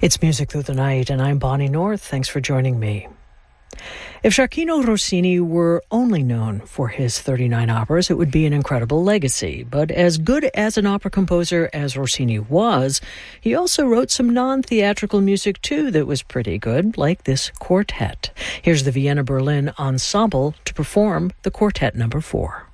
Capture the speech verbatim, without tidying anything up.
It's Music Through the Night, and I'm Bonnie North. Thanks for joining me. If Gioacchino Rossini were only known for his thirty-nine operas, it would be an incredible legacy. But as good as an opera composer as Rossini was, he also wrote some non-theatrical music too that was pretty good, like this quartet. Here's the Vienna Berlin Ensemble to perform the Quartet Number Four.